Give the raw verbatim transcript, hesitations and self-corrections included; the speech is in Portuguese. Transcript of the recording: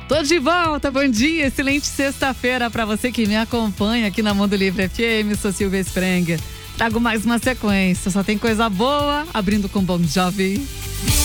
Tô de volta, bom dia, excelente sexta-feira pra você que me acompanha aqui na Mundo Livre F M, sou Silvia Sprenger. Trago mais uma sequência, só tem coisa boa, abrindo com Bon Jovi.